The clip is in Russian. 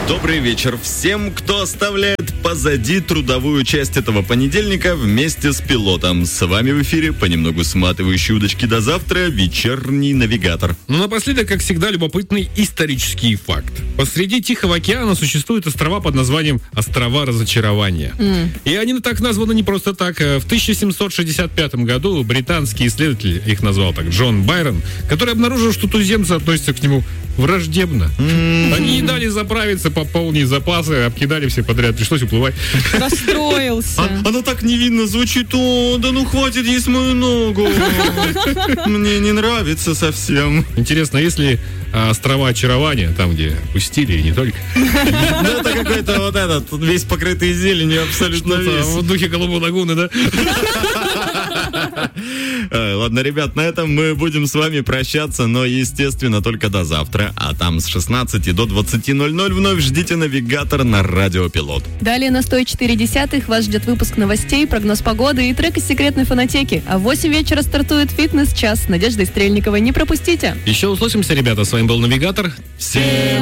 Добрый вечер всем, кто оставляет позади трудовую часть этого понедельника вместе с пилотом. С вами в эфире понемногу сматывающие удочки до завтра вечерний навигатор. Ну, напоследок, как всегда, любопытный исторический факт. Посреди Тихого океана существуют острова под названием «Острова разочарования». И они так названы не просто так. В 1765 году британский исследователь, их назвал так, Джон Байрон, который обнаружил, что туземцы относятся к нему враждебно. Они не дали заправиться, пополнить запасы, обкидали все подряд, пришлось уплывать. Расстроился. Оно так невинно звучит. О, да ну хватит есть мою ногу. Мне не нравится совсем. Интересно, если острова очарования, там, где пустили, и не только. Ну, это какой-то вот этот, весь покрытый зеленью, абсолютно весь. В духе Голубой лагуны, да? Ладно, ребят, на этом мы будем с вами прощаться, но, естественно, только до завтра. А там с 16 до 20:00 вновь ждите навигатор на Радио Пилот. Далее на 104.10 вас ждет выпуск новостей, прогноз погоды и трек из секретной фонотеки. А в 8 вечера стартует фитнес-час с Надеждой Стрельниковой. Не пропустите! Еще услышимся, ребята. С вами был навигатор. Всем